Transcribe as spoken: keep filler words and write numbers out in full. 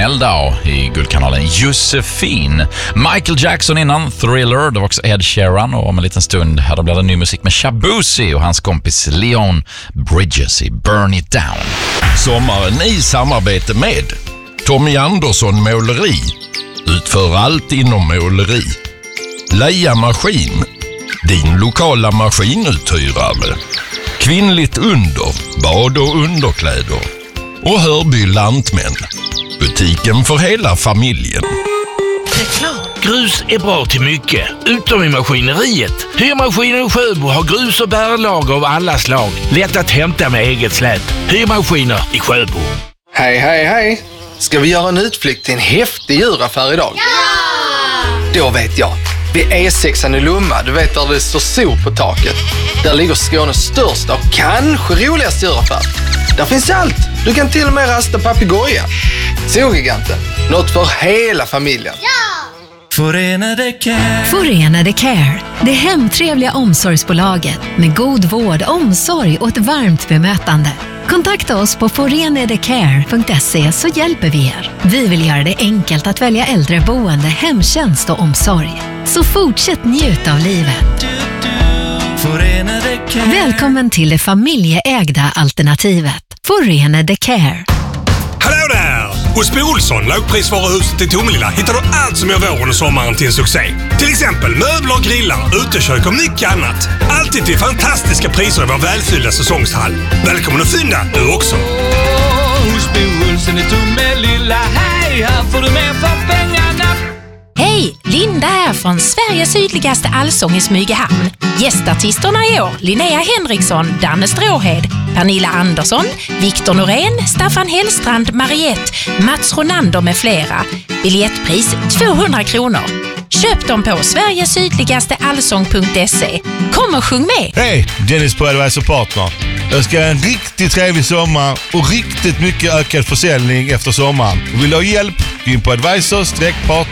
Meldau i Guldkanalen. Josefin. Michael Jackson innan, Thriller. Det var också Ed Sheeran, och om en liten stund här då blir det ny musik med Shabuzi och hans kompis Leon Bridges i Burn It Down. Sommaren i samarbete med Tommy Andersson Måleri. Utför allt inom måleri. Leia Maskin, din lokala maskinuthyrare. Kvinnligt under, bad och underkläder. Och Hörby Lantmän, butiken för hela familjen. Grus är bra till mycket, utom i maskineriet. Hyrmaskinen i Sjöbo har grus och bärlager av alla slag. Lätt att hämta med eget släp. Hyrmaskiner i Sjöbo. Hej, hej, hej. Ska vi göra en utflykt till en häftig djuraffär idag? Ja! Då vet jag. Vid E sexan i Lomma, du vet där det står sol på taket. Där ligger Skånes största och kanske roligaste djuraffär. Där finns allt. Du kan till och med rasta papegoja. Zogiganten. Något för hela familjen. Ja! Förenade Care. Förenade Care. Det hemtrevliga omsorgsbolaget med god vård, omsorg och ett varmt bemötande. Kontakta oss på forenadecare punkt se så hjälper vi er. Vi vill göra det enkelt att välja äldreboende, hemtjänst och omsorg. Så fortsätt njuta av livet. Välkommen till det familjeägda alternativet. Förenade Care. Hallå där! Hos Bo Olsson, lågprisvaruhuset i Tomelilla, hittar du allt som gör våren och sommaren till en succé. Till exempel möbler, grillar, utekök och mycket annat. Alltid till fantastiska priser i vår välfyllda säsongshall. Välkommen att fynda, du också! Hos Bo Olsson i Tomelilla, hej, här får du mer för pengarna. Hej, Linda här från Sveriges sydligaste allsång i Smygehamn. Gästartisterna i år, Linnea Henriksson, Danne Stråhed, Pernilla Andersson, Viktor Norén, Staffan Hellstrand, Mariette, Mats Ronander med flera. Biljettpris tvåhundra kronor. Köp dem på sverigesydligaste allsång punkt se. Kom och sjung med! Hej, Dennis på Advisor Partner. Jag ska ha en riktigt trevlig sommar och riktigt mycket ökad försäljning efter sommaren. Vill du ha hjälp? Gå in på advisor partner